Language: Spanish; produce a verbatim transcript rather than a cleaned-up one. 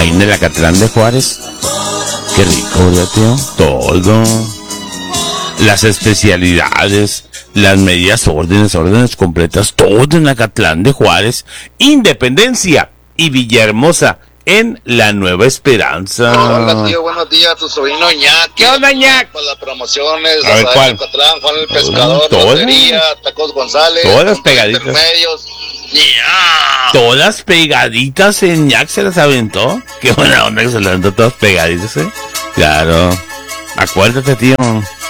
Ahí en el Acatlán de Juárez. Qué rico, ¿verdad, tío? Todo. Las especialidades, las medidas, órdenes, órdenes completas, todo en Acatlán de Juárez, Independencia y Villahermosa, en La Nueva Esperanza. Hola, tío, buenos días, tu sobrino Ñac. ¿Qué onda, Ñac? Para las promociones, A ver, ¿cuál? Acatlán, Juan el Pescador, Todas. Lotería, Tacos González. Todas pegaditas. Intermedios. ¡Ya! Todas pegaditas en Ñac se las aventó. Qué buena onda que se las aventó todas pegaditas, ¿eh? Claro. Acuérdate, tío.